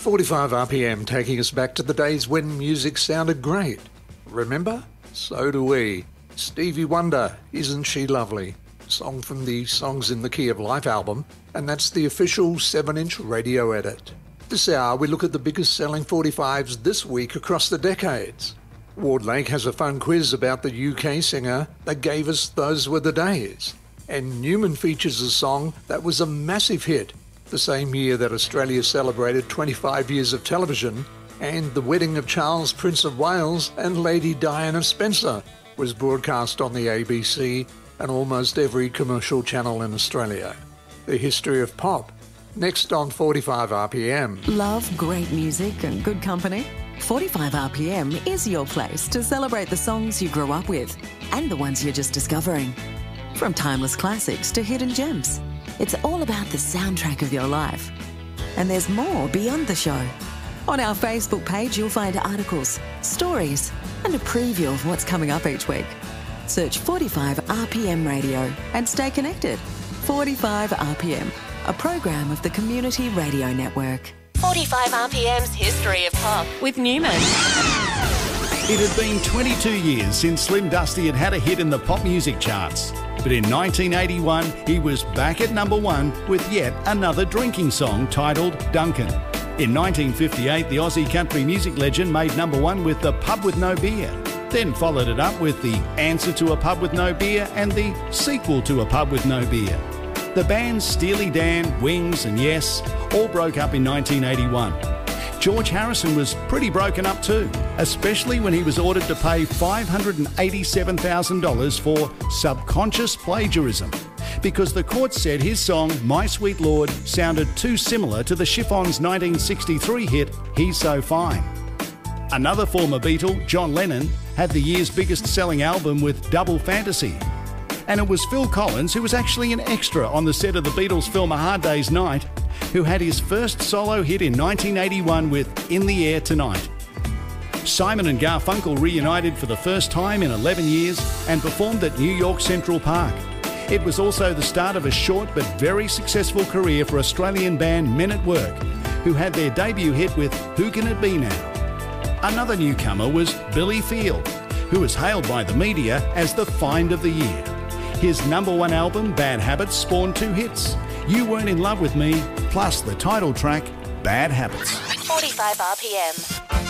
45 RPM taking us back to the days when music sounded great. Remember? So do we. Stevie Wonder, Isn't She Lovely? Song from the Songs in the Key of Life album, and that's the official 7-inch radio edit. This hour we look at the biggest selling 45s this week across the decades. Ward Lake has a fun quiz about the UK singer that gave us Those Were the Days. And Newman features a song that was a massive hit the same year that Australia celebrated 25 years of television, and the wedding of Charles, Prince of Wales and Lady Diana of Spencer was broadcast on the ABC and almost every commercial channel in Australia. The history of pop, next on 45 RPM. Love great music and good company? 45 RPM is your place to celebrate the songs you grew up with and the ones you're just discovering. From timeless classics to hidden gems, it's all about the soundtrack of your life. And there's more beyond the show. On our Facebook page, you'll find articles, stories, and a preview of what's coming up each week. Search 45 RPM Radio and stay connected. 45 RPM, a program of the Community Radio Network. 45 RPM's History of Pop with Newman. It had been 22 years since Slim Dusty had had a hit in the pop music charts. But in 1981, he was back at number one with yet another drinking song titled Duncan. In 1958, the Aussie country music legend made number one with The Pub With No Beer, then followed it up with the answer to A Pub With No Beer and the sequel to A Pub With No Beer. The bands Steely Dan, Wings and Yes all broke up in 1981. George Harrison was pretty broken up too, especially when he was ordered to pay $587,000 for subconscious plagiarism, because the court said his song My Sweet Lord sounded too similar to the Chiffons' 1963 hit He's So Fine. Another former Beatle, John Lennon, had the year's biggest selling album with Double Fantasy. And it was Phil Collins, who was actually an extra on the set of the Beatles' film A Hard Day's Night, who had his first solo hit in 1981 with In the Air Tonight. Simon and Garfunkel reunited for the first time in 11 years and performed at New York Central Park. It was also the start of a short but very successful career for Australian band Men at Work, who had their debut hit with Who Can It Be Now? Another newcomer was Billy Field, who was hailed by the media as the find of the year. His number one album, Bad Habits, spawned two hits, You Weren't in Love with Me, plus the title track, Bad Habits. 45 RPM.